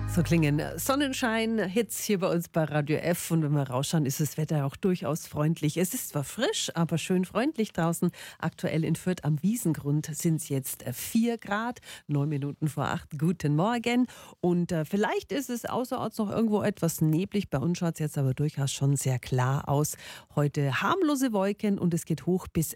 So klingen Sonnenschein-Hits hier bei uns bei Radio F. Und wenn wir rausschauen, ist das Wetter auch durchaus freundlich. Es ist zwar frisch, aber schön freundlich draußen. Aktuell in Fürth am Wiesengrund sind es jetzt 4 Grad, 9 Minuten vor 8. Guten Morgen. Und vielleicht ist es außerorts noch irgendwo etwas neblig. Bei uns schaut es jetzt aber durchaus schon sehr klar aus. Heute harmlose Wolken und es geht hoch bis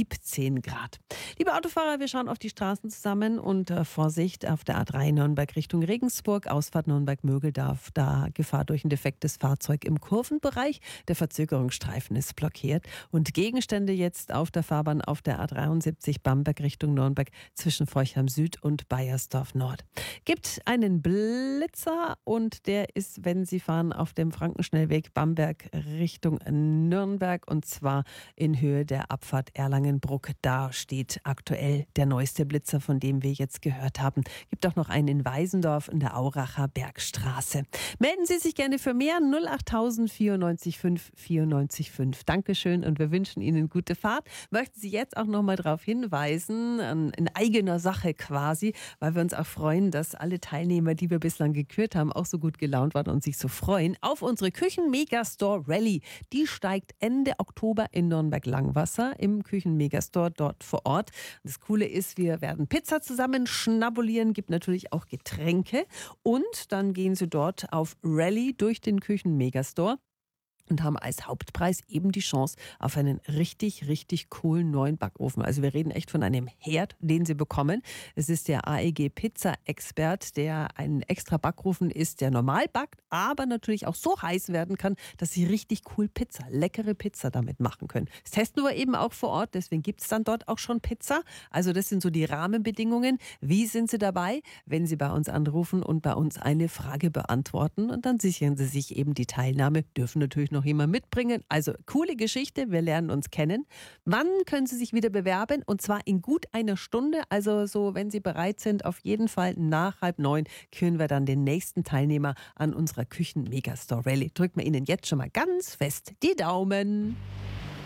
17 Grad. Liebe Autofahrer, wir schauen auf die Straßen zusammen und Vorsicht auf der A3 Nürnberg Richtung Regensburg, Ausfahrt Nürnberg-Mögeldorf, da Gefahr durch ein defektes Fahrzeug im Kurvenbereich. Der Verzögerungsstreifen ist blockiert und Gegenstände jetzt auf der Fahrbahn auf der A73 Bamberg Richtung Nürnberg zwischen Forchheim Süd und Baiersdorf Nord. Gibt einen Blitzer und der ist, wenn Sie fahren, auf dem Frankenschnellweg Bamberg Richtung Nürnberg und zwar in Höhe der Abfahrt Erlangenbruck. Da steht aktuell der neueste Blitzer, von dem wir jetzt gehört haben. Gibt auch noch einen in Weisendorf in der Auracher Bergstraße. Melden Sie sich gerne für mehr 08000 94 5 94 5. Dankeschön und wir wünschen Ihnen gute Fahrt. Möchten Sie jetzt auch noch mal darauf hinweisen, in eigener Sache quasi, weil wir uns auch freuen, dass alle Teilnehmer, die wir bislang gekürt haben, auch so gut gelaunt waren und sich so freuen, auf unsere Küchen-Megastore Rallye. Die steigt Ende Oktober in Nürnberg-Langwasser im Küchen-Megastore dort vor Ort. Das Coole ist, wir werden Pizza zusammen schnabulieren, gibt natürlich auch Getränke und dann gehen Sie dort auf Rallye durch den Küchen-Megastore und haben als Hauptpreis eben die Chance auf einen richtig, richtig coolen neuen Backofen. Also wir reden echt von einem Herd, den Sie bekommen. Es ist der AEG Pizza Expert, der ein extra Backofen ist, der normal backt, aber natürlich auch so heiß werden kann, dass Sie richtig cool leckere Pizza damit machen können. Das testen wir eben auch vor Ort, deswegen gibt es dann dort auch schon Pizza. Also das sind so die Rahmenbedingungen. Wie sind Sie dabei? Wenn Sie bei uns anrufen und bei uns eine Frage beantworten und dann sichern Sie sich eben die Teilnahme, dürfen natürlich noch jemand mitbringen. Also coole Geschichte, wir lernen uns kennen. Wann können Sie sich wieder bewerben? Und zwar in gut einer Stunde. Also so, wenn Sie bereit sind, auf jeden Fall nach 8:30 küren wir dann den nächsten Teilnehmer an unserer Küchen-Megastore Rallye. Drücken wir Ihnen jetzt schon mal ganz fest die Daumen.